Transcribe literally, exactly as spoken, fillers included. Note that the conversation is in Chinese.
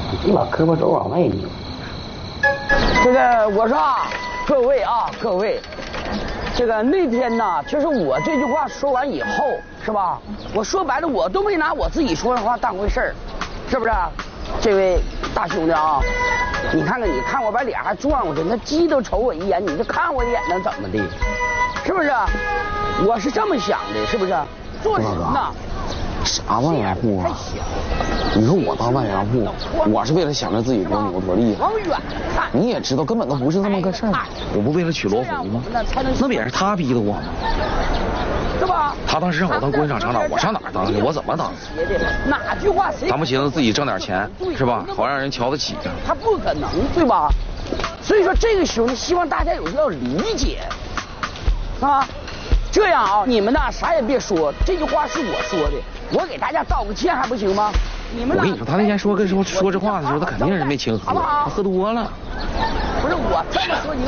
你把胳膊肘往外拧。 这个我说啊，各位啊，各位，这个那天呢，就是我这句话说完以后，是吧？我说白了，我都没拿我自己说的话当回事儿，是不是？这位大兄弟啊，你看看，你看我把脸还转过去，那鸡都瞅我一眼，你就看我一眼，能怎么的？是不是？我是这么想的，是不是？做人呐。 啥万元户啊？你说我当万元户，我是为了想着自己多牛多厉害。 往远看， 你也知道根本都不是这么个事儿。我不为了娶罗红吗？那不也是他逼的我吗？ 是吧？ 他当时让我当工厂厂长，我上哪儿当去？我怎么当？ 哪句话谁？ 咱不寻思自己挣点钱是吧？好让人瞧得起。 他不可能，对吧？所以说这个兄弟希望大家有要理解啊。这样啊，你们呢啥也别说，这句话是我说的，我给大家道个歉还不行吗？你们我跟你说，他那天说跟说说这话的时候，他肯定是没清喝，他喝多了。 不是我这么说你。